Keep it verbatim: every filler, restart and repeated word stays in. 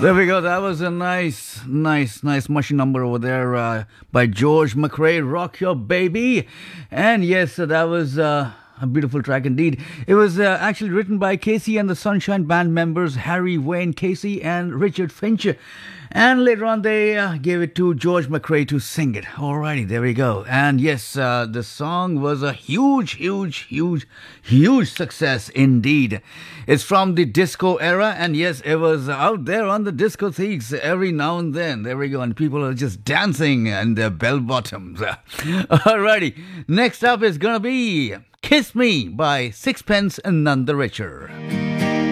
There we go. That was a nice, nice, nice mushy number over there uh, by George McRae, Rock Your Baby. And yes, uh, that was uh, a beautiful track indeed. It was uh, actually written by Casey and the Sunshine Band members Harry Wayne Casey and Richard Finch. And later on, they uh, gave it to George McRae to sing it. Alrighty, there we go. And yes, uh, the song was a huge, huge, huge, huge success indeed. It's from the disco era, and yes, it was out there on the discotheques every now and then. There we go, and people are just dancing in their bell bottoms. Alrighty, next up is gonna be Kiss Me by Sixpence None the Richer.